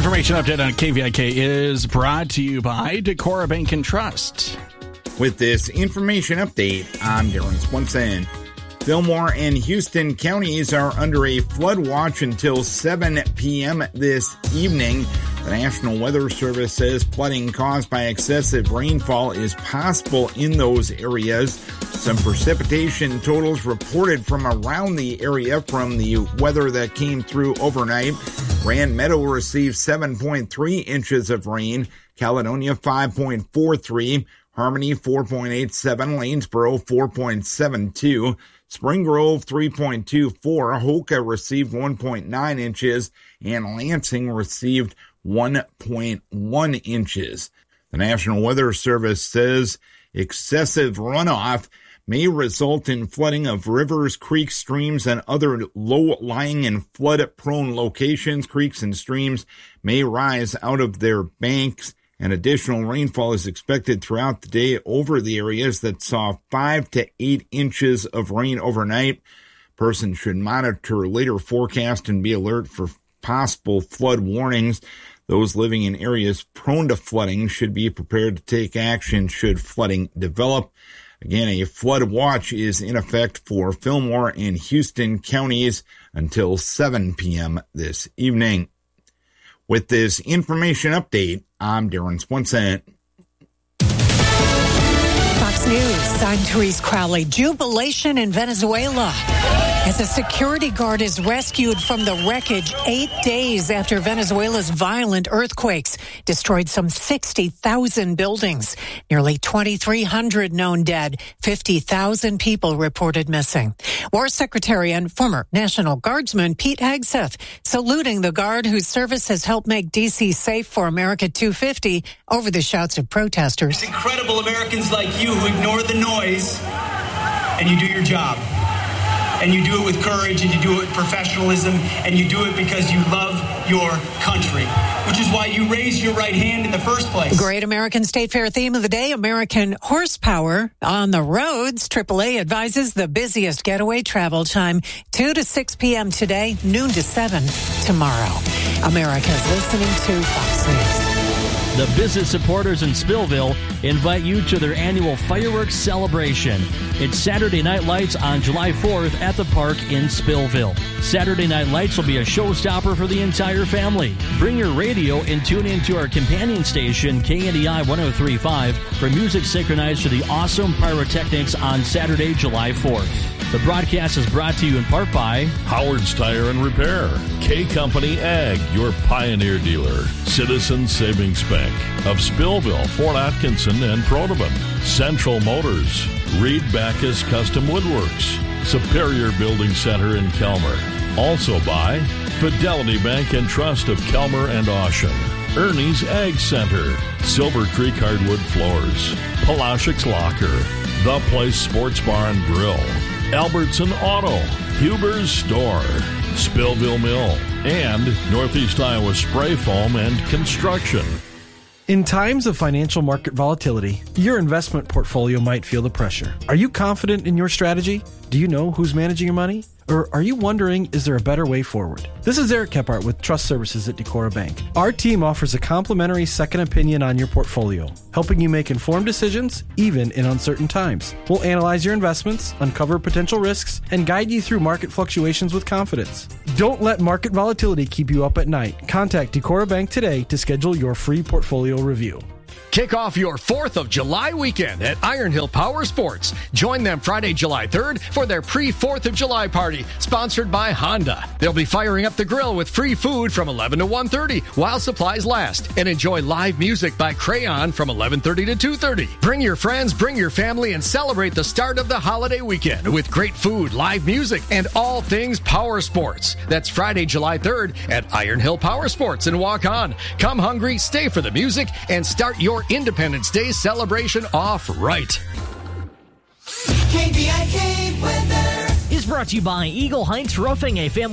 Information update on KVIK is brought to you by Decorah Bank and Trust. With this information update, I'm Darren Swenson. Fillmore and Houston counties are under a flood watch until 7 p.m. this evening. The National Weather Service says flooding caused by excessive rainfall is possible in those areas. Some precipitation totals reported from around the area from the weather that came through overnight. Grand Meadow received 7.3 inches of rain, Caledonia 5.43, Harmony 4.87, Lanesboro 4.72, Spring Grove 3.24, Hoka received 1.9 inches, and Lansing received 1.1 inches. The National Weather Service says excessive runoff may result in flooding of rivers, creeks, streams, and other low-lying and flood-prone locations. Creeks and streams may rise out of their banks, and additional rainfall is expected throughout the day over the areas that saw 5 to 8 inches of rain overnight. Persons should monitor later forecast and be alert for possible flood warnings. Those living in areas prone to flooding should be prepared to take action should flooding develop. Again, a flood watch is in effect for Fillmore and Houston counties until 7 p.m. this evening. With this information update, I'm Darren Swenson. Fox News, I'm Therese Crowley. Jubilation in Venezuela as a security guard is rescued from the wreckage 8 days after Venezuela's violent earthquakes destroyed some 60,000 buildings. Nearly 2,300 known dead, 50,000 people reported missing. War Secretary and former National Guardsman Pete Hegseth saluting the guard whose service has helped make D.C. safe for America 250 over the shouts of protesters. It's incredible Americans like you who ignore the noise and you do your job. And you do it with courage, and you do it with professionalism, and you do it because you love your country, which is why you raise your right hand in the first place. Great American State Fair theme of the day, American horsepower on the roads. AAA advises the busiest getaway travel time, 2 to 6 p.m. today, noon to 7 tomorrow. America's listening to Fox News. The business supporters in Spillville invite you to their annual fireworks celebration. It's Saturday Night Lights on July 4th at the park in Spillville. Saturday Night Lights will be a showstopper for the entire family. Bring your radio and tune into our companion station, KNDI 103.5, for music synchronized to the awesome pyrotechnics on Saturday, July 4th. The broadcast is brought to you in part by Howard's Tire and Repair, K Company Ag, your Pioneer dealer, Citizens Savings Bank of Spillville, Fort Atkinson, and Protevan, Central Motors, Reed Backus Custom Woodworks, Superior Building Center in Kelmer. Also by Fidelity Bank and Trust of Kelmer and Ocean, Ernie's Ag Center, Silver Creek Hardwood Floors, Palashik's Locker, The Place Sports Bar and Grill, Albertson Auto, Huber's Store, Spillville Mill, and Northeast Iowa Spray Foam and Construction. In times of financial market volatility, your investment portfolio might feel the pressure. Are you confident in your strategy? Do you know who's managing your money? Or are you wondering, is there a better way forward? This is Eric Kephart with Trust Services at Decorah Bank. Our team offers a complimentary second opinion on your portfolio, helping you make informed decisions even in uncertain times. We'll analyze your investments, uncover potential risks, and guide you through market fluctuations with confidence. Don't let market volatility keep you up at night. Contact Decorah Bank today to schedule your free portfolio review. Kick off your 4th of July weekend at Iron Hill Power Sports. Join them Friday, July 3rd for their pre-4th of July party, sponsored by Honda. They'll be firing up the grill with free food from 11 to 1:30 while supplies last, and enjoy live music by Crayon from 11:30 to 2:30. Bring your friends, bring your family, and celebrate the start of the holiday weekend with great food, live music, and all things power sports. That's Friday, July 3rd at Iron Hill Power Sports in Waukon. Come hungry, stay for the music, and start your Independence Day celebration off right. KVIK weather is brought to you by Eagle Heights Roofing, a family